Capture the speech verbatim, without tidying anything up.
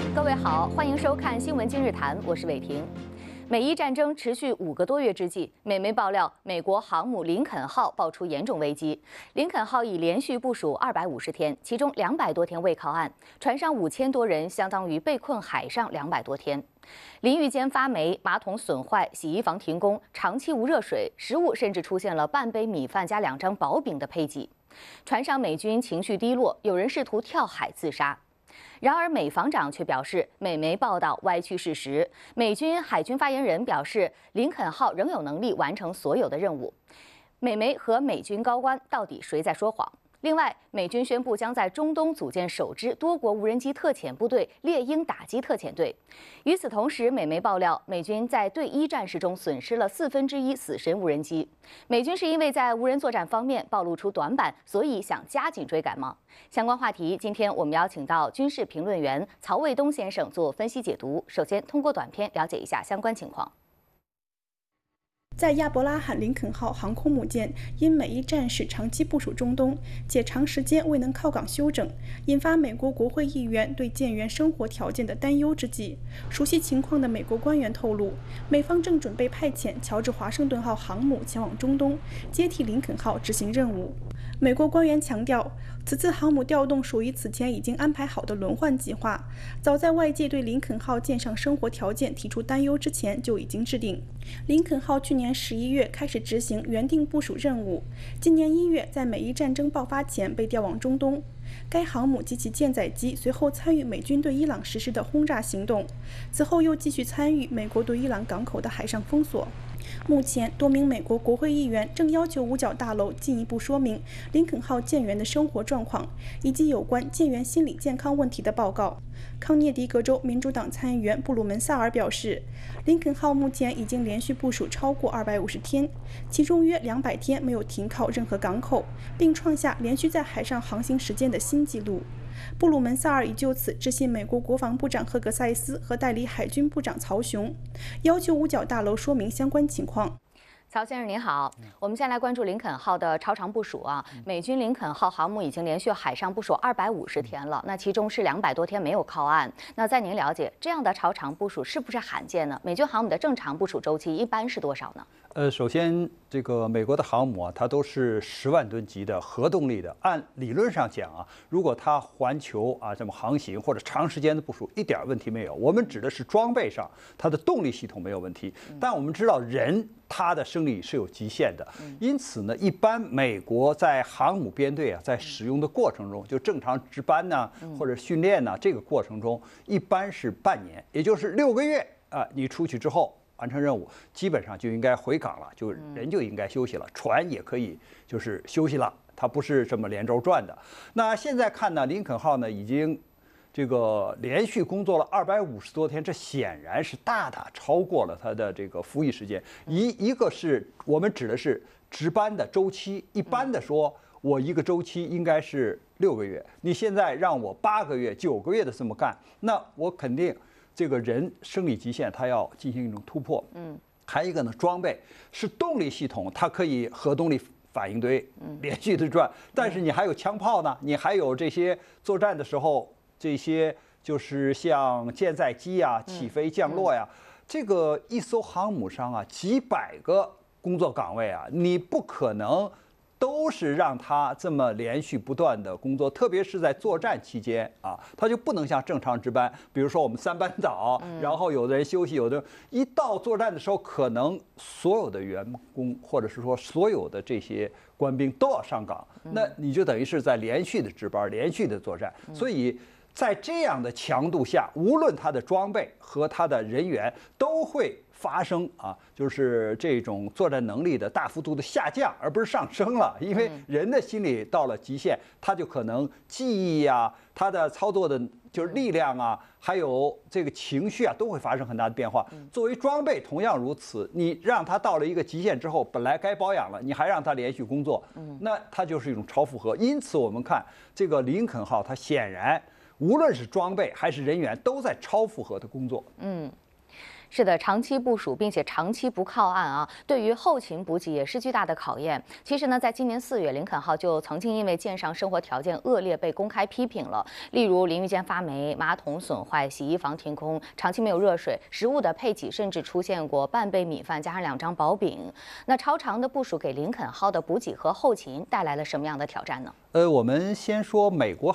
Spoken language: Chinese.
各位好，欢迎收看《新闻今日谈》，我是伟婷。美伊战争持续五个多月之际，美媒爆料，美国航母林肯号爆出严重危机。林肯号已连续部署二百五十天，其中两百多天未靠岸，船上五千多人相当于被困海上两百多天。淋浴间发霉，马桶损坏，洗衣房停工，长期无热水，食物甚至出现了半杯米饭加两张薄饼的配给。船上美军情绪低落，有人试图跳海自杀。然而，美防长却表示，美媒报道歪曲事实。美军海军发言人表示，林肯号仍有能力完成所有的任务。美媒和美军高官到底谁在说谎？另外，美军宣布将在中东组建首支多国无人机特遣部队——猎鹰打击特遣队。与此同时，美媒爆料，美军在对伊战事中损失了四分之一死神无人机。美军是因为在无人作战方面暴露出短板，所以想加紧追赶吗？相关话题，今天我们邀请到军事评论员曹卫东先生做分析解读。首先，通过短片了解一下相关情况。 在亚伯拉罕林肯号航空母舰因美伊战事长期部署中东，且长时间未能靠港休整，引发美国国会议员对舰员生活条件的担忧之际，熟悉情况的美国官员透露，美方正准备派遣乔治华盛顿号航母前往中东，接替林肯号执行任务。美国官员强调，此次航母调动属于此前已经安排好的轮换计划，早在外界对林肯号舰上生活条件提出担忧之前就已经制定。林肯号去年十一月开始执行原定部署任务，今年一月在美伊战争爆发前被调往中东。该航母及其舰载机随后参与美军对伊朗实施的轰炸行动，此后又继续参与美国对伊朗港口的海上封锁。目前，多名美国国会议员正要求五角大楼进一步说明林肯号舰员的生活状况，以及有关舰员心理健康问题的报告。康涅狄格州民主党参议员布鲁门萨尔表示，林肯号目前已经连续部署超过二百五十天，其中约两百天没有停靠任何港口，并创下连续在海上航行时间的新纪录。布鲁门萨尔已就此致信美国国防部长赫格塞斯和代理海军部长曹雄，要求五角大楼说明相关情况。 曹先生您好，我们先来关注林肯号的超长部署啊。美军林肯号航母已经连续海上部署二百五十天了，那其中是两百多天没有靠岸。那在您了解，这样的超长部署是不是罕见呢？美军航母的正常部署周期一般是多少呢？ 呃，首先，这个美国的航母啊，它都是十万吨级的核动力的。按理论上讲啊，如果它环球啊这么航行或者长时间的部署，一点问题没有。我们指的是装备上，它的动力系统没有问题。但我们知道人他的生理是有极限的，因此呢，一般美国在航母编队啊，在使用的过程中，就正常值班呢、啊、或者训练呢、啊，这个过程中一般是半年，也就是六个月啊，你出去之后。完成任务，基本上就应该回港了，就人就应该休息了，船也可以就是休息了，它不是这么连轴转的。那现在看呢，林肯号呢已经这个连续工作了二百五十多天，这显然是大大超过了它的这个服役时间。一一个是我们指的是值班的周期，一般的说，我一个周期应该是六个月，你现在让我八个月、九个月的这么干，那我肯定。这个人生理极限，它要进行一种突破。嗯，还有一个呢，装备是动力系统，它可以核动力反应堆连续的转，但是你还有枪炮呢，你还有这些作战的时候，这些就是像舰载机啊、起飞降落呀，这个一艘航母上啊，几百个工作岗位啊，你不可能。都是让他这么连续不断的工作，特别是在作战期间啊，他就不能像正常值班。比如说我们三班倒，然后有的人休息，有的一到作战的时候，可能所有的员工或者是说所有的这些官兵都要上岗，那你就等于是在连续的值班、连续的作战。所以在这样的强度下，无论他的装备和他的人员都会。发生啊，就是这种作战能力的大幅度的下降，而不是上升了。因为人的心理到了极限，他就可能记忆啊，他的操作的就是力量啊，还有这个情绪啊，都会发生很大的变化。作为装备同样如此，你让他到了一个极限之后，本来该保养了，你还让他连续工作，那它就是一种超负荷。因此，我们看这个林肯号，它显然无论是装备还是人员，都在超负荷的工作。 嗯。 是的，长期部署并且长期不靠岸啊，对于后勤补给也是巨大的考验。其实呢，在今年四月，林肯号就曾经因为舰上生活条件恶劣被公开批评了，例如淋浴间发霉、马桶损坏、洗衣房停工、长期没有热水、食物的配给甚至出现过半杯米饭加上两张薄饼。那超长的部署给林肯号的补给和后勤带来了什么样的挑战呢？ 呃，我们先说美国